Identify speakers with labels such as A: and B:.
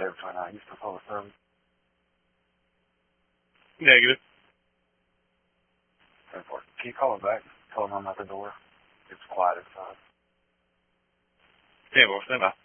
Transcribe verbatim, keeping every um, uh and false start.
A: David twenty-nine, Eastern Public Service.
B: Negative.
A: Airport. Can you call him back? Tell him I'm at the door. It's quiet inside.
B: Yeah, well, stand by.